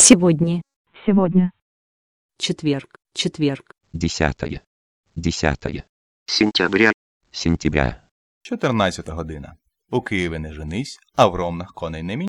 Сегодня. Сегодня. Четверг. Четверг. 10 сентября, сентября. 14 година. У Києві не женись, а в Ромнах коней не мінь.